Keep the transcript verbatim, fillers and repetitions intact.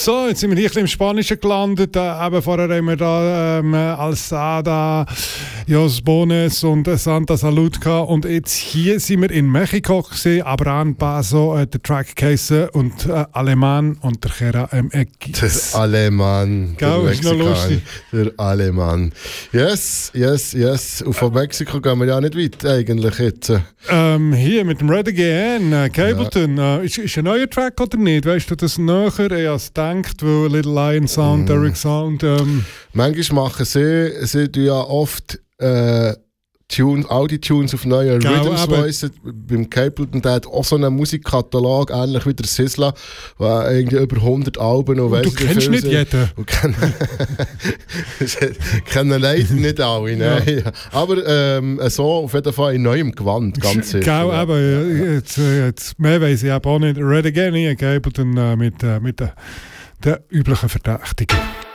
So, jetzt sind wir hier im Spanischen gelandet. Äh, eben vorher haben wir da ähm, Alzada, Los Bones und äh, Santa Salud gehabt. Und jetzt hier sind wir in Mexiko gesehen, Abraham Paso, äh, der Track Case und äh, Alemann und der Gera M X. Der Alemann. Gell, ist noch lustig. Der Alemann. Yes, yes, yes. Und von Mexiko gehen wir ja nicht weit eigentlich jetzt. Ähm, hier mit dem Red Again, äh, Capleton. Ja. Äh, ist, ist ein neuer Track oder nicht? Weißt du das näher als denkt, wo Little Lion Sound, mm. Derek Sound. Ähm. Manchmal machen sie, sie tun ja oft äh, Tunes, Audi-Tunes auf neue Rhythms weisen. Beim Capleton, der hat auch so einen Musikkatalog, ähnlich wie der Sizzla, der irgendwie über hundert Alben und weiss. Du kennst nicht jeden. Und kennen, kennen leider nicht alle. Ne? Ja. Aber ähm, so auf jeden Fall in neuem Gewand, ganz sicher. Genau, ja. Aber jetzt, jetzt, mehr weiss ich auch nicht. Red Again, hier, Capleton äh, mit, äh, mit den, den üblichen Verdächtigen.